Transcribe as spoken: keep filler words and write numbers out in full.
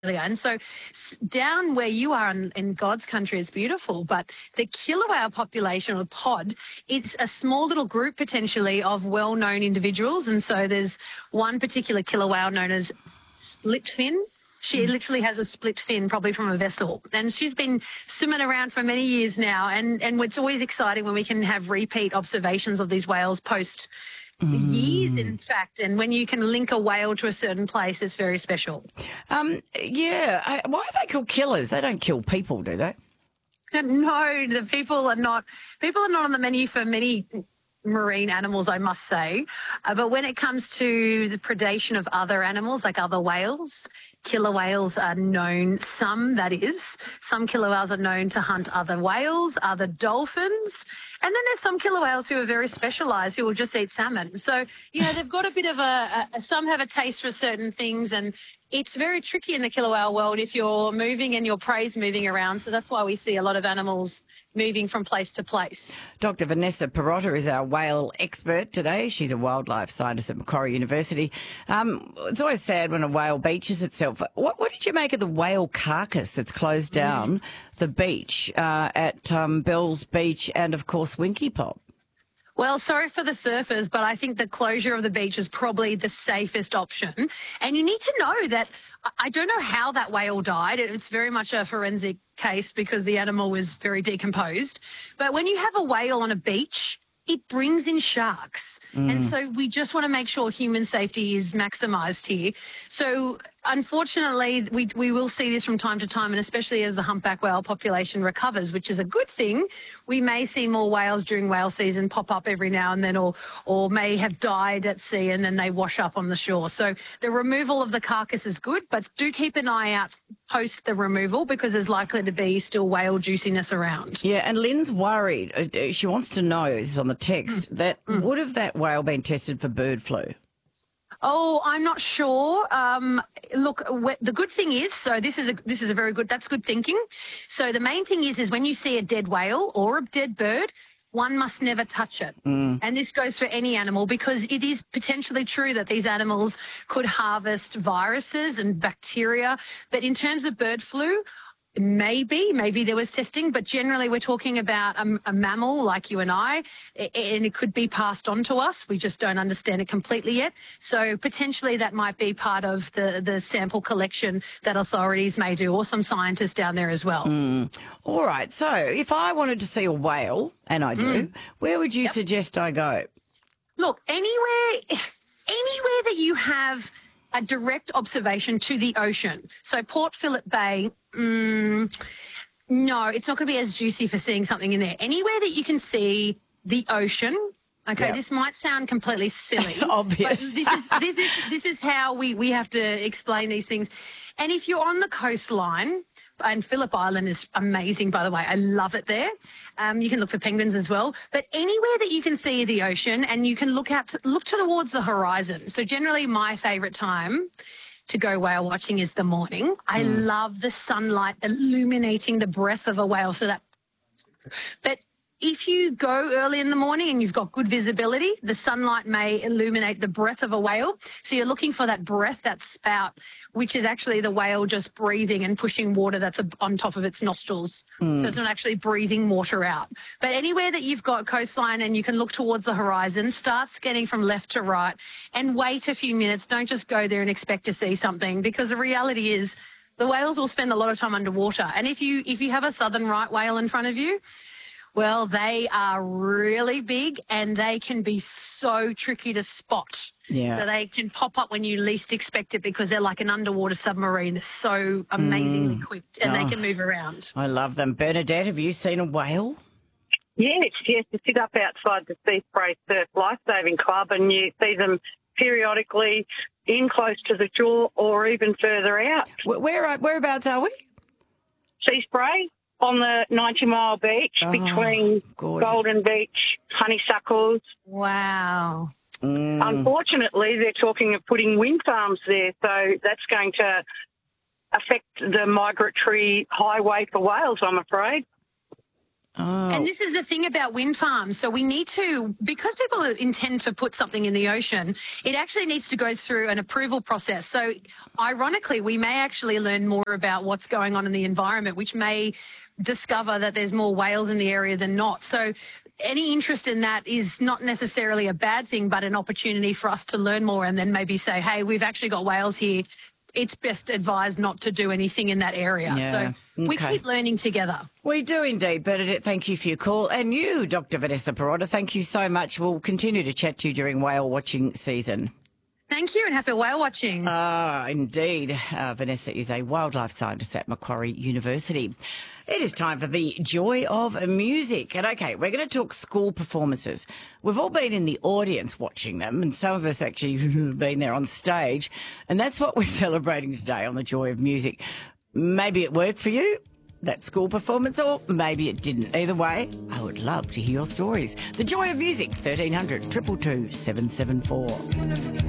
And so down where you are in, in God's country is beautiful, but the killer whale population, or pod, it's a small little group potentially of well-known individuals. And so there's one particular killer whale known as split fin. She literally has a split fin, probably from a vessel. And she's been swimming around for many years now. And, and it's always exciting when we can have repeat observations of these whales post mm. years, in fact. And when you can link a whale to a certain place, it's very special. Um, yeah. I, why are they called killers? They don't kill people, do they? No, the people are not. People are not on the menu for many marine animals, I must say. Uh, but when it comes to the predation of other animals, like other whales, killer whales are known, some that is, some killer whales are known to hunt other whales, other dolphins. And then there's some killer whales who are very specialised, who will just eat salmon. So, you know, they've got a bit of a, a, some have a taste for certain things, and it's very tricky in the killer whale world if you're moving and your prey's moving around. So that's why we see a lot of animals moving from place to place. Doctor Vanessa Pirotta is our whale expert today. She's a wildlife scientist at Macquarie University. Um, it's always sad when a whale beaches itself. What, what did you make of the whale carcass that's closed down mm. the beach uh, at um, Bells Beach and, of course, Winky Pop? Well, sorry for the surfers, but I think the closure of the beach is probably the safest option. And you need to know that I don't know how that whale died. It's very much a forensic case because the animal was very decomposed. But when you have a whale on a beach, it brings in sharks. Mm. And so we just want to make sure human safety is maximised here. So unfortunately, we we will see this from time to time, and especially as the humpback whale population recovers, which is a good thing. We may see more whales during whale season pop up every now and then, or or may have died at sea and then they wash up on the shore. So the removal of the carcass is good, but do keep an eye out post the removal because there's likely to be still whale juiciness around. Yeah, and Lynn's worried. She wants to know, this is on the text, mm. that mm. would have that whale been tested for bird flu? Oh, I'm not sure. Um, look, the good thing is, so this is a this is a very good. That's good thinking. So the main thing is, is when you see a dead whale or a dead bird, one must never touch it. Mm. And this goes for any animal because it is potentially true that these animals could harvest viruses and bacteria. But in terms of bird flu, Maybe, maybe there was testing, but generally we're talking about a, a mammal like you and I, and it could be passed on to us. We just don't understand it completely yet. So potentially that might be part of the, the sample collection that authorities may do, or some scientists down there as well. Mm. All right. So if I wanted to see a whale, and I do, mm. where would you yep. suggest I go? Look, anywhere, anywhere that you have a direct observation to the ocean. So Port Phillip Bay, mm, no, it's not going to be as juicy for seeing something in there. Anywhere that you can see the ocean, okay, yep. this might sound completely silly. Obvious. But this is, this is, this is how we, we have to explain these things. And if you're on the coastline, and Phillip Island is amazing, by the way. I love it there. Um, you can look for penguins as well. But anywhere that you can see the ocean and you can look out, to, look towards the horizon. So generally my favourite time to go whale watching is the morning. I mm. love the sunlight illuminating the breath of a whale. So that, but if you go early in the morning and you've got good visibility, the sunlight may illuminate the breath of a whale. So you're looking for that breath, that spout, which is actually the whale just breathing and pushing water that's on top of its nostrils. Mm. So it's not actually breathing water out. But anywhere that you've got coastline and you can look towards the horizon, start scanning from left to right and wait a few minutes. Don't just go there and expect to see something, because the reality is the whales will spend a lot of time underwater. And if you if you have a southern right whale in front of you, well, they are really big and they can be so tricky to spot. Yeah. So they can pop up when you least expect it because they're like an underwater submarine. They're so amazingly mm. quick and oh, they can move around. I love them. Bernadette, have you seen a whale? Yes, yes. You sit up outside the Sea Spray Surf Lifesaving Club and you see them periodically in close to the shore or even further out. Where, whereabouts are we? Sea Spray. On the ninety mile beach oh, between gorgeous. Golden Beach, Honeysuckles. Wow. Mm. Unfortunately, they're talking of putting wind farms there, so that's going to affect the migratory highway for whales, I'm afraid. Oh. And this is the thing about wind farms. So we need to, because people intend to put something in the ocean, it actually needs to go through an approval process. So ironically, we may actually learn more about what's going on in the environment, which may discover that there's more whales in the area than not. So any interest in that is not necessarily a bad thing, but an opportunity for us to learn more and then maybe say, hey, we've actually got whales here. It's best advised not to do anything in that area. Yeah, so we okay. keep learning together. We do indeed, Bernadette. Thank you for your call. And you, Doctor Vanessa Perrotta, thank you so much. We'll continue to chat to you during whale watching season. Thank you and happy whale watching. Ah, indeed. Uh, Vanessa is a wildlife scientist at Macquarie University. It is time for the joy of music. And okay, we're going to talk school performances. We've all been in the audience watching them, and some of us actually have been there on stage. And that's what we're celebrating today on the joy of music. Maybe it worked for you, that school performance, or maybe it didn't. Either way, I would love to hear your stories. The joy of music, thirteen hundred, two two two, seven seven four.